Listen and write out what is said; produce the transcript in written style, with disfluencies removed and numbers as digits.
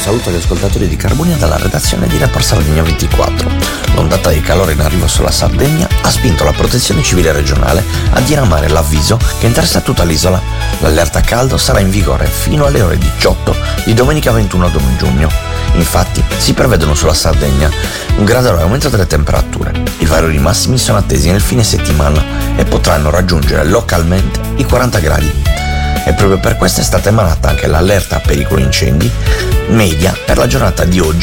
saluto agli ascoltatori di Carbonia dalla redazione di Report Sardegna 24. L'ondata di calore in arrivo sulla Sardegna ha spinto la protezione civile regionale a diramare l'avviso che interessa tutta l'isola. L'allerta caldo sarà in vigore fino alle ore 18 di domenica 21 giugno. Infatti si prevedono sulla Sardegna un graduale aumento delle temperature. I valori massimi sono attesi nel fine settimana e potranno raggiungere localmente i 40 gradi. E proprio per questo è stata emanata anche l'allerta a pericolo incendi media per la giornata di oggi